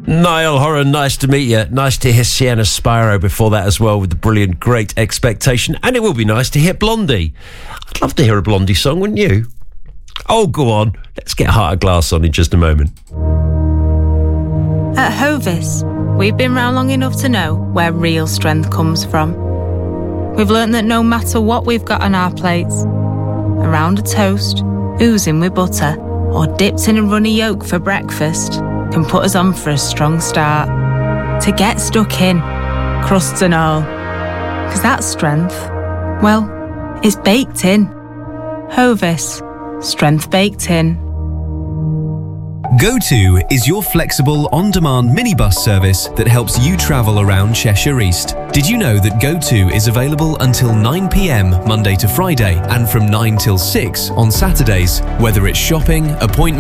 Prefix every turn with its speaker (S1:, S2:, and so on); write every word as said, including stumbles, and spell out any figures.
S1: Niall Horan, nice to meet you. Nice to hear Sienna Spyro before that as well with the brilliant Great Expectation. And it will be nice to hear Blondie. I'd love to hear a Blondie song, wouldn't you? Oh, go on. Let's get Heart of Glass on in just a moment.
S2: At Hovis, we've been round long enough to know where real strength comes from. We've learnt that no matter what we've got on our plates, around a toast, oozing with butter, or dipped in a runny yolk for breakfast, can put us on for a strong start. To get stuck in, crusts and all. Because that strength, well, it's baked in. Hovis, strength baked in.
S3: GoTo is your flexible, on-demand minibus service that helps you travel around Cheshire East. Did you know that GoTo is available until nine p m Monday to Friday and from nine till six on Saturdays? Whether it's shopping, appointments,